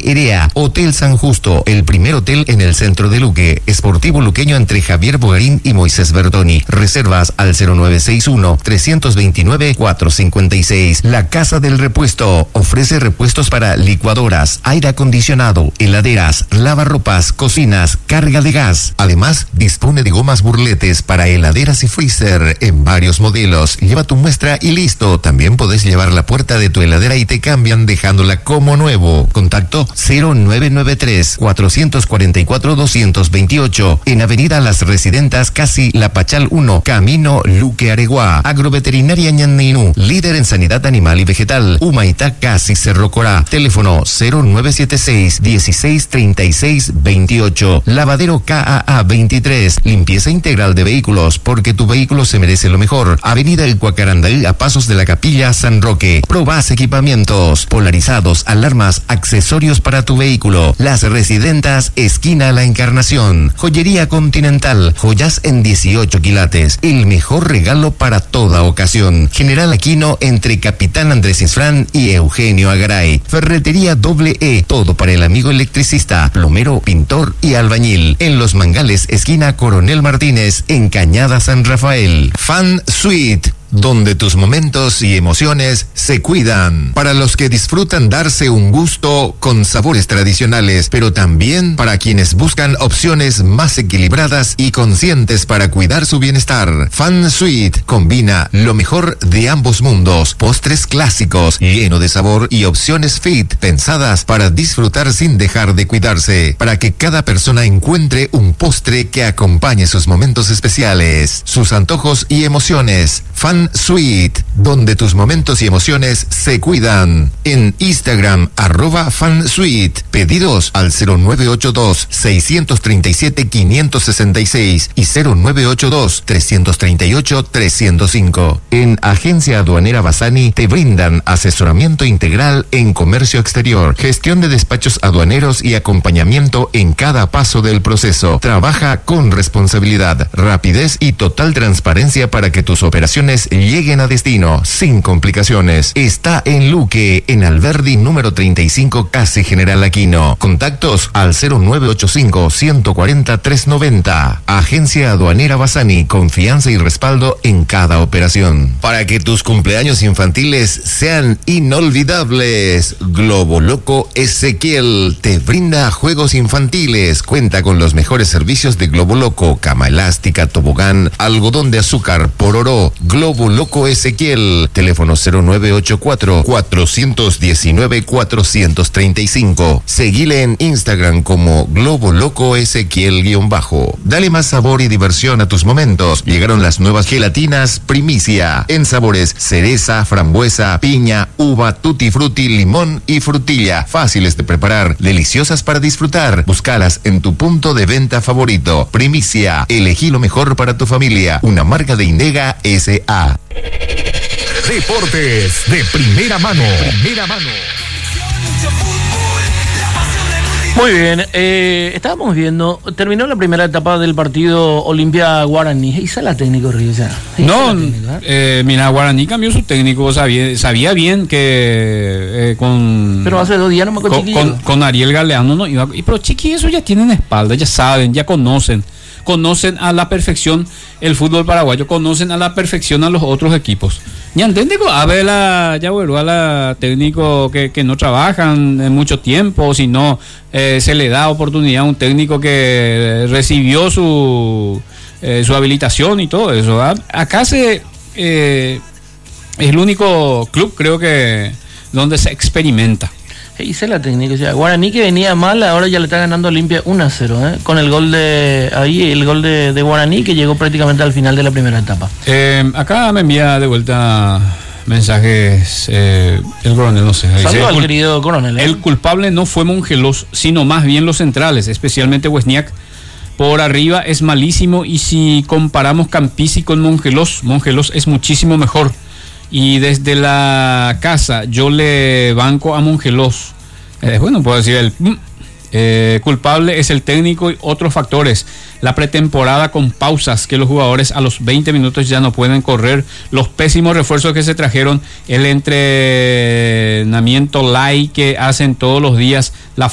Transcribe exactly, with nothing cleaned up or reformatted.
R A. Hotel San Justo, el primer hotel en el centro de Luque. Esportivo luqueño entre Javier Bogarín y Moisés Bertoni. Reservas al cero nueve seis uno, tres dos nueve, cuatro cinco seis. La Casa del Repuesto ofrece repuestos para licuadoras, aire acondicionado, heladeras, lavarropas, cocinas, carga de gas. Además, dispone de gomas burletes para heladeras y freezer en varios modelos. Lleva tu muestra y listo. También podés llevar la puerta de tu heladera y te cambian dejándola como nuevo. Contacto cero nueve nueve tres, cuatro cuatro cuatro, dos dos ocho en Avenida Las Residentas, casi La Pachal uno, Camino Luque Areguá. Agroveterinaria Ñanninú, líder en sanidad animal y vegetal. Humaitá, casi Cerro Corá. Teléfono cero nueve siete seis, dieciséis treinta y seis veintiocho. Lavadero K A A veintitrés. Limpieza integral de vehículos, porque tu vehículo se merece lo mejor. Avenida El Cuacarandaí, a pasos de la Capilla San Roque. Probás equipamientos, polarizados, alarmas, accesorios para tu vehículo. Las Residentas, esquina La Encarnación. Joyería Continental, joyas en dieciocho quilates. El mejor regalo para toda ocasión. General Aquino, entre Capitán Andrés Isfrán y Eugenio Agaray. Ferretería Doble E, todo para el amigo electricista, plomero, pintor y albañil. En Los Mangales, esquina Coronel Martínez, en Cañada San Rafael. Fan Suite, donde tus momentos y emociones se cuidan. Para los que disfrutan darse un gusto con sabores tradicionales, pero también para quienes buscan opciones más equilibradas y conscientes para cuidar su bienestar. Fan Suite combina lo mejor de ambos mundos. Postres clásicos, lleno de sabor, y opciones fit, pensadas para disfrutar sin dejar de cuidarse. Para que cada persona encuentre un postre que acompañe sus momentos especiales, sus antojos y emociones. Fan Suite, donde tus momentos y emociones se cuidan. En Instagram, arroba fansuite. Pedidos al cero nueve ocho dos, seis tres siete, cinco seis seis y cero nueve ocho dos, tres tres ocho, tres cero cinco. En Agencia Aduanera Bassani te brindan asesoramiento integral en comercio exterior, gestión de despachos aduaneros y acompañamiento en cada paso del proceso. Trabaja con responsabilidad, rapidez y total transparencia para que tus operaciones lleguen a destino sin complicaciones. Está en Luque, en Alberdi número treinta y cinco, casi General Aquino. Contactos al cero nueve ocho cinco, uno cuatro cero, tres nueve cero. Agencia Aduanera Bassani, confianza y respaldo en cada operación. Para que tus cumpleaños infantiles sean inolvidables, Globo Loco Ezequiel te brinda juegos infantiles. Cuenta con los mejores servicios de Globo Loco, cama elástica, tobogán, algodón de azúcar, pororó. Globo Loco Ezequiel, teléfono cero nueve ocho cuatro, cuatro uno nueve, cuatro tres cinco. Seguile en Instagram como Globo Loco Ezequiel guión bajo. Dale más sabor y diversión a tus momentos. Llegaron las nuevas gelatinas Primicia, en sabores cereza, frambuesa, piña, uva, tutti frutti, limón y frutilla. Fáciles de preparar, deliciosas para disfrutar. Búscalas en tu punto de venta favorito. Primicia, elegí lo mejor para tu familia. Una marca de Indega S A. Deportes de primera mano. Primera mano. Muy bien, eh, estábamos viendo, terminó la primera etapa del partido Olimpia Guaraní. ¿Y sala técnico, Risa? No, técnico, ¿eh? Eh, mira, Guaraní cambió su técnico, sabía, sabía bien que eh, con... Pero hace dos días no me acuerdo con, con, con Ariel Galeano, no iba, pero Chiqui, eso ya tienen espalda, ya saben, ya conocen. Conocen a la perfección el fútbol paraguayo, conocen a la perfección a los otros equipos. Ya técnico, a ver la, ya vuelvo a la técnico que, que no trabajan en mucho tiempo, si no eh, se le da oportunidad a un técnico que recibió su eh, su habilitación y todo eso. ¿Verdad? Acá se eh, es el único club, creo que, donde se experimenta. Hice la técnica, o sea, Guaraní que venía mal, ahora ya le está ganando Olimpia uno a cero, ¿eh? Con el gol de ahí, el gol de, de Guaraní que llegó prácticamente al final de la primera etapa. Eh, acá me envía de vuelta mensajes eh, el coronel, no sé. Saludos al querido coronel. ¿eh? El culpable no fue Mongelos, sino más bien los centrales, especialmente Wozniak. Por arriba es malísimo, y si comparamos Campisi con Mongelos, Mongelos es muchísimo mejor. Y desde la casa yo le banco a Mongelos. Eh, bueno, puedo decir, el eh, culpable es el técnico y otros factores. La pretemporada con pausas, que los jugadores a los veinte minutos ya no pueden correr. Los pésimos refuerzos que se trajeron. El entrenamiento light que hacen todos los días. La